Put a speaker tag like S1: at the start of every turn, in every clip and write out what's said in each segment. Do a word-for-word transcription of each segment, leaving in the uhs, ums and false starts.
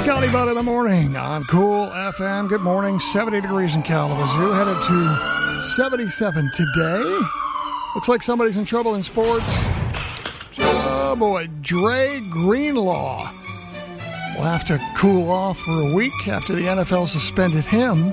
S1: Scotty Butt in the morning on Cool F M. Good morning. seventy degrees in Kalamazoo. Headed to seventy-seven today. Looks like somebody's in trouble in sports. Oh, boy. Dre Greenlaw will have to cool off for a week after the N F L suspended him.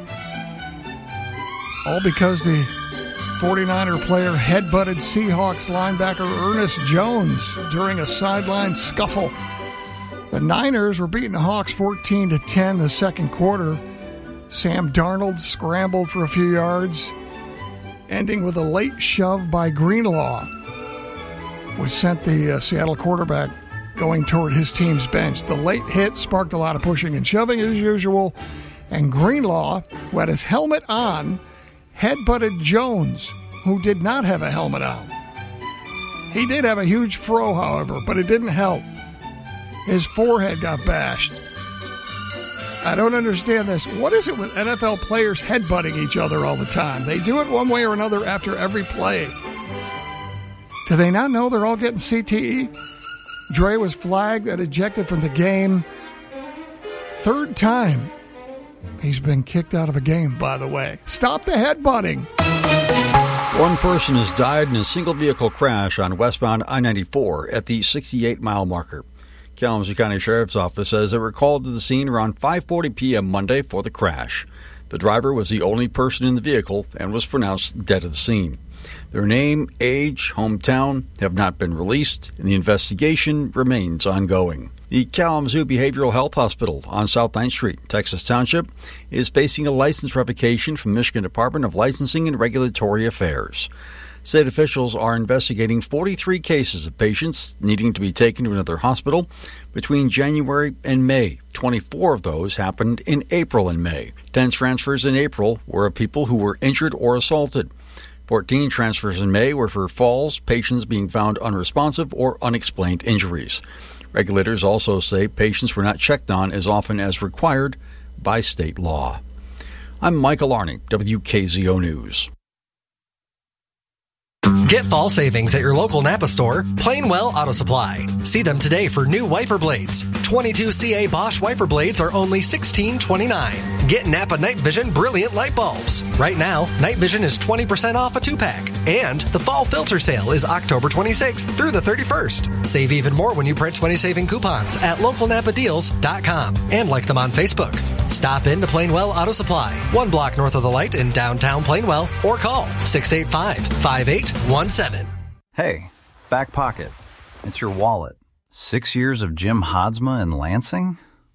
S1: All because the forty-niner player headbutted Seahawks linebacker Ernest Jones during a sideline scuffle. The Niners were beating the Hawks fourteen to ten the second quarter. Sam Darnold scrambled for a few yards, ending with a late shove by Greenlaw, which sent the uh, Seattle quarterback going toward his team's bench. The late hit sparked a lot of pushing and shoving as usual, and Greenlaw, who had his helmet on, headbutted Jones, who did not have a helmet on. He did have a huge fro, however, but it didn't help. His forehead got bashed. I don't understand this. What is it with N F L players headbutting each other all the time? They do it one way or another after every play. Do they not know they're all getting C T E? Dre was flagged and ejected from the game. Third time he's been kicked out of a game, by the way. Stop the headbutting.
S2: One person has died in a single-vehicle crash on westbound I ninety-four at the sixty-eight mile marker. Kalamazoo County Sheriff's Office says it were called to the scene around five forty p.m. Monday for the crash. The driver was the only person in the vehicle and was pronounced dead at the scene. Their name, age, hometown have not been released, and the investigation remains ongoing. The Kalamazoo Behavioral Health Hospital on South ninth Street, Texas Township, is facing a license revocation from Michigan Department of Licensing and Regulatory Affairs. State officials are investigating forty-three cases of patients needing to be taken to another hospital between January and May. twenty-four of those happened in April and May. ten transfers in April were of people who were injured or assaulted. fourteen transfers in May were for falls, patients being found unresponsive, or unexplained injuries. Regulators also say patients were not checked on as often as required by state law. I'm Michael Arney, W K Z O News.
S3: Get fall savings at your local Napa store, Plainwell Auto Supply. See them today for new wiper blades. twenty-two C A Bosch wiper blades are only sixteen twenty-nine. Get Napa Night Vision Brilliant Light Bulbs. Right now, Night Vision is twenty percent off a two-pack. And the fall filter sale is October twenty-sixth through the thirty-first. Save even more when you print twenty saving coupons at local napa deals dot com and like them on Facebook. Stop in to Plainwell Auto Supply, one block north of the light in downtown Plainwell, or call six eight five, five eight one seven.
S4: Hey, back pocket. It's your wallet. Six years of Jim Hodsma in Lansing?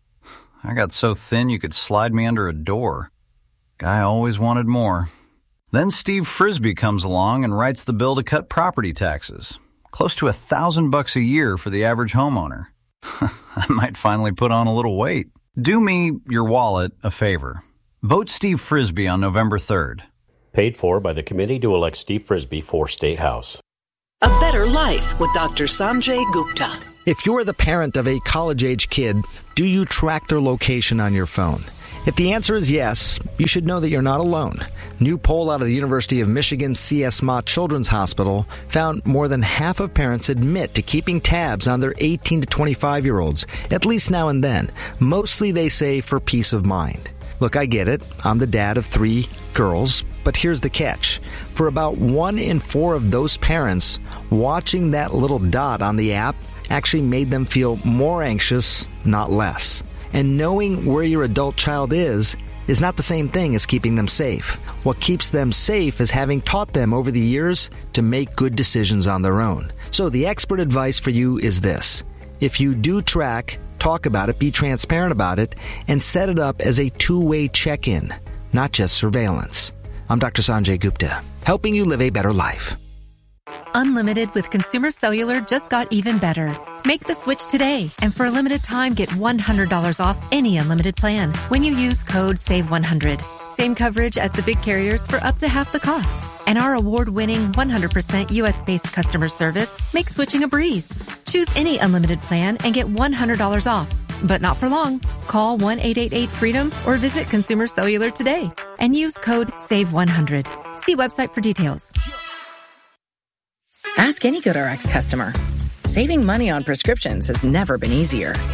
S4: I got so thin you could slide me under a door. Guy always wanted more. Then Steve Frisbee comes along and writes the bill to cut property taxes. Close to a thousand bucks a year for the average homeowner. I might finally put on a little weight. Do me, your wallet, a favor. Vote Steve Frisbee on November third.
S5: Paid for by the committee to elect Steve Frisbee for State House.
S6: A Better Life with Doctor Sanjay Gupta.
S7: If you're the parent of a college-age kid, do you track their location on your phone? If the answer is yes, you should know that you're not alone. New poll out of the University of Michigan C S Mott Children's Hospital found more than half of parents admit to keeping tabs on their eighteen to twenty-five-year-olds, at least now and then. Mostly, they say, for peace of mind. Look, I get it. I'm the dad of three girls, but here's the catch. For about one in four of those parents, watching that little dot on the app actually made them feel more anxious, not less. And knowing where your adult child is is not the same thing as keeping them safe. What keeps them safe is having taught them over the years to make good decisions on their own. So the expert advice for you is this. If you do track, talk about it, be transparent about it, and set it up as a two-way check-in, not just surveillance. I'm Doctor Sanjay Gupta, helping you live a better life.
S8: Unlimited with Consumer Cellular just got even better. Make the switch today, and for a limited time, get one hundred dollars off any unlimited plan when you use code save one hundred. Same coverage as the big carriers for up to half the cost. And our award-winning one hundred percent U S-based customer service makes switching a breeze. Choose any unlimited plan and get one hundred dollars off. But not for long. Call one eight eight eight freedom or visit Consumer Cellular today and use code save one hundred. See website for details.
S9: Ask any GoodRx customer. Saving money on prescriptions has never been easier.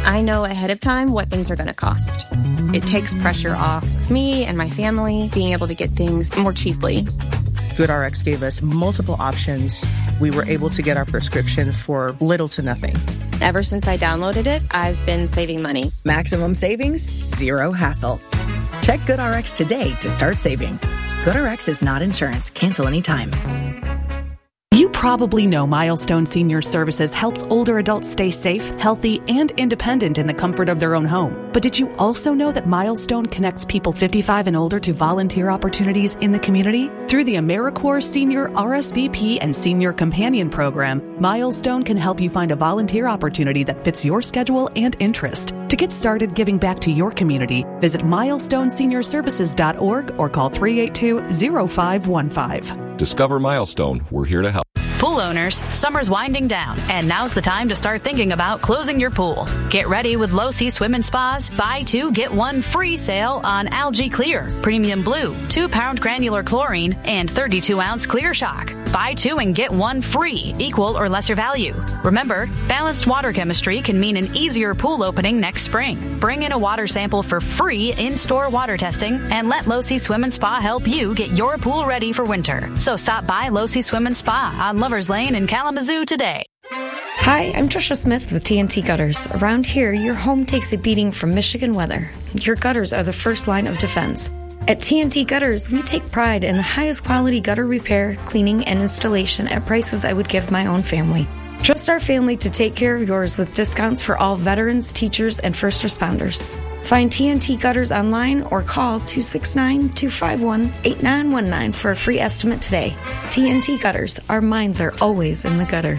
S9: I know ahead of time what things are going to cost. It takes pressure off of me and my family being able to get things more cheaply.
S10: GoodRx gave us multiple options. We were able to get our prescription for little to nothing.
S9: Ever since I downloaded it, I've been saving money.
S11: Maximum savings, zero hassle. Check GoodRx today to start saving. GoodRx is not insurance. Cancel anytime.
S12: You probably know Milestone Senior Services helps older adults stay safe, healthy, and independent in the comfort of their own home. But did you also know that Milestone connects people fifty-five and older to volunteer opportunities in the community? Through the AmeriCorps Senior R S V P and Senior Companion Program, Milestone can help you find a volunteer opportunity that fits your schedule and interest. To get started giving back to your community, visit milestone senior services dot org or call three eight two, zero five one five.
S13: Discover Milestone. We're here to help.
S14: Pool owners, summer's winding down, and now's the time to start thinking about closing your pool. Get ready with Low Sea Swim and Spa's buy two, get one free sale on Algae Clear, Premium Blue, two pound granular chlorine, and thirty-two ounce Clear Shock. Buy two and get one free, equal or lesser value. Remember, balanced water chemistry can mean an easier pool opening next spring. Bring in a water sample for free in-store water testing and let Low Sea Swim and Spa help you get your pool ready for winter. So stop by Low Sea Swim and Spa on Lovers Lane in Kalamazoo today.
S15: Hi, I'm Trisha Smith with T N T Gutters. Around here, your home takes a beating from Michigan weather. Your gutters are the first line of defense. At T N T Gutters, we take pride in the highest quality gutter repair, cleaning, and installation at prices I would give my own family. Trust our family to take care of yours with discounts for all veterans, teachers, and first responders. Find T N T Gutters online or call two six nine, two five one, eight nine one nine for a free estimate today. T N T Gutters, our minds are always in the gutter.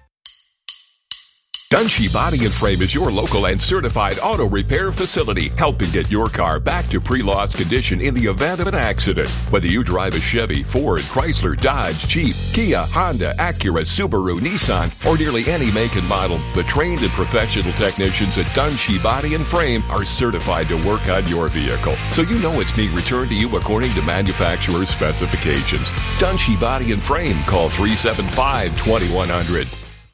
S16: Dunshee Body and Frame is your local and certified auto repair facility, helping get your car back to pre-loss condition in the event of an accident. Whether you drive a Chevy, Ford, Chrysler, Dodge, Jeep, Kia, Honda, Acura, Subaru, Nissan, or nearly any make and model, the trained and professional technicians at Dunshee Body and Frame are certified to work on your vehicle, so you know it's being returned to you according to manufacturer's specifications. Dunshee Body and Frame. Call three seven five, two one zero zero.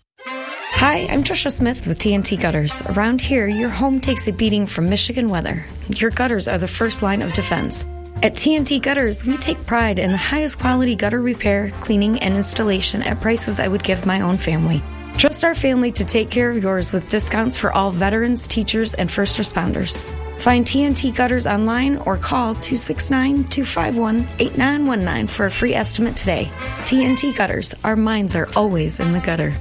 S15: Hi, I'm Trisha Smith with T N T Gutters. Around here, your home takes a beating from Michigan weather. Your gutters are the first line of defense. At T N T Gutters, we take pride in the highest quality gutter repair, cleaning, and installation at prices I would give my own family. Trust our family to take care of yours with discounts for all veterans, teachers, and first responders. Find T N T Gutters online or call two six nine, two five one, eight nine one nine for a free estimate today. T N T Gutters, our minds are always in the gutter.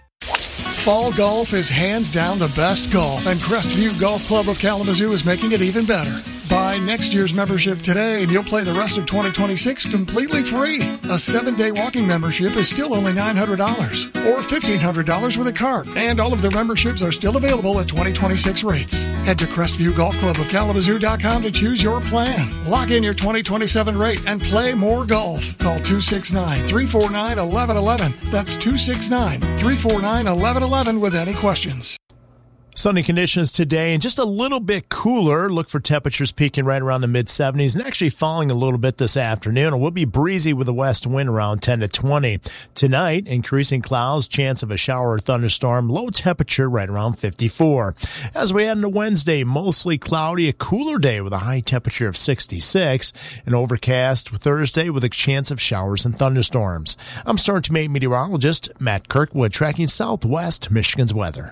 S1: Fall golf is hands down the best golf, and Crestview Golf Club of Kalamazoo is making it even better. Buy next year's membership today, and you'll play the rest of twenty twenty-six completely free. A seven-day walking membership is still only nine hundred dollars, or fifteen hundred dollars with a card, and all of their memberships are still available at twenty twenty-six rates. Head to Crestview Golf Club of Kalamazoo dot com to choose your plan. Lock in your twenty twenty-seven rate and play more golf. Call two six nine, three four nine, one one one one. That's two six nine, three four nine, one one one one with any questions.
S17: Sunny conditions today and just a little bit cooler. Look for temperatures peaking right around the mid seventies and actually falling a little bit this afternoon. It will be breezy with a west wind around ten to twenty. Tonight, increasing clouds, chance of a shower or thunderstorm, low temperature right around fifty-four. As we head into Wednesday, mostly cloudy, a cooler day with a high temperature of sixty-six. An overcast Thursday with a chance of showers and thunderstorms. I'm Storm Team eight meteorologist Matt Kirkwood tracking Southwest Michigan's weather.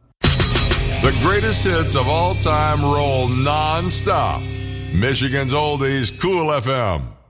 S18: The greatest hits of all time roll non-stop. Michigan's Oldies, Cool F M.